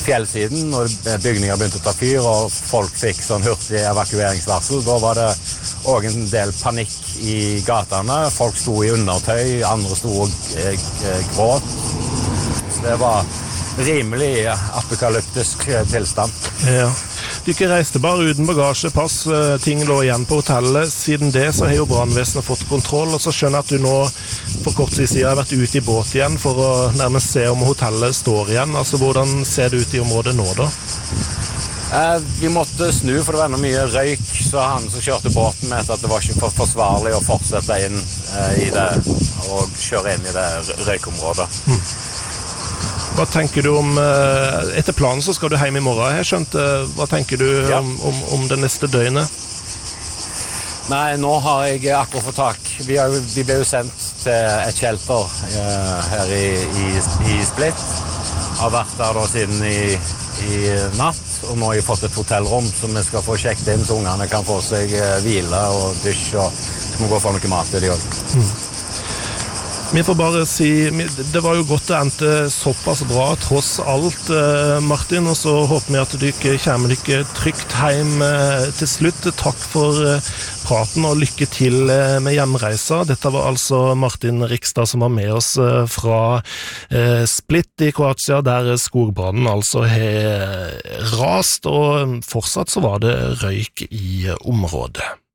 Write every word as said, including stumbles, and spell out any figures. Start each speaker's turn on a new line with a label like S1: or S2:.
S1: fjellsiden, og bygninger begynte å ta fyr, og folk fikk sånn hurtig evakueringsvarsel. Da var det også en del panikk i gatene. Folk sto i undertøy, andre sto og gråt. Så det var rimelig apokalyptisk tilstand.
S2: Ja. Du ikke reiste bare uten bagasje, pass, ting lå igjen på hotellet. Siden det så har jo brannvesenet fått kontroll, og så skjønner jeg at du nå for kort tid siden har vært ute i båt igjen for å nærmest se om hotellet står igjen. Altså, hvordan ser det ut i området nå da?
S1: Eh, vi måtte snu, for det var enda mye røyk, så han som kjørte båten mente at det var ikke for forsvarlig å fortsette inn eh, i det, og kjøre inn i det røykområdet.
S2: Hmm. Hva tenker du om, etter planen så skal du hjem i morgen, jeg skjønte, hva tenker du
S1: ja.
S2: om, om, om det neste døgnet?
S1: Nei, nå har jeg akkurat fått tak. Vi, har, vi ble jo sendt til et shelter uh, her i, i, i Split. Har vært der da siden i, i natt, og nå har jeg fått et hotellrom som vi skal få sjekket inn, så ungene kan få seg uh, hvile og dusj, og så må gå for noe mat til de også.
S2: Mm. Vi får bare si, det var jo godt det endte såpass bra, tross alt, Martin, og så håper vi at du ikke kommer dere trygt hjem til slutt. Takk for praten og lykke til med hjemreisa. Dette var altså Martin Rikstad som var med oss fra Split i Kroatia, der skogbrannen altså har rast, og fortsatt så var det røyk i området.